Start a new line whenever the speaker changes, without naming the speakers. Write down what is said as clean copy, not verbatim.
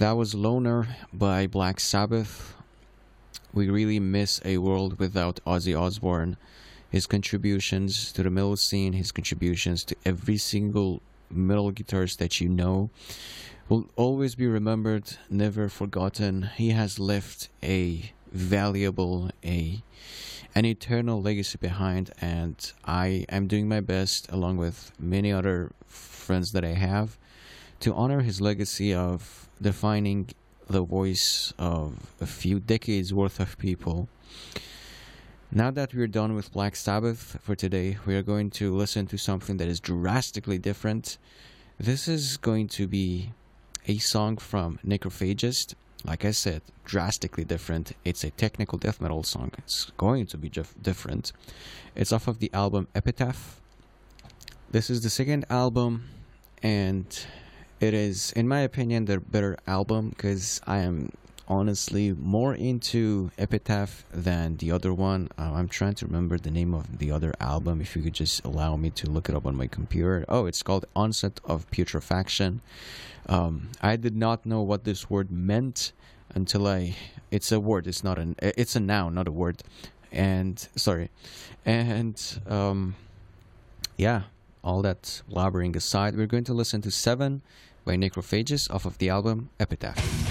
That was Loner by Black Sabbath. We really miss a world without Ozzy Osbourne. His contributions to the metal scene, his contributions to every single metal guitarist that you know, will always be remembered, never forgotten. He has left a valuable, an eternal legacy behind, and I am doing my best, along with many other friends that I have, to honor his legacy of defining the voice of a few decades worth of people. Now that we're done with Black Sabbath for today, we are going to listen to something that is drastically different. This is going to be a song from Necrophagist. Like I said, drastically different. It's a technical death metal song. It's going to be different. It's off of the album Epitaph. This is the second album, and it is, in my opinion, the better album, because I am honestly more into Epitaph than the other one. I'm trying to remember the name of the other album, if you could just allow me to look it up on my computer. Oh, it's called Onset of Putrefaction. I did not know what this word meant until it's a word, it's a noun, not a word. And yeah, all that blabbering aside, we're going to listen to 7 by Necrophagist off of the album Epitaph.